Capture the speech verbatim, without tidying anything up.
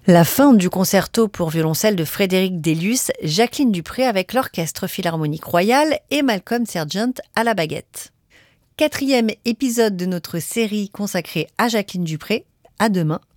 La fin du concerto pour violoncelle de Frédéric Delius, Jacqueline Dupré avec l'Orchestre Philharmonique Royal et Malcolm Sargent à la baguette. Quatrième épisode de notre série consacrée à Jacqueline Dupré. À demain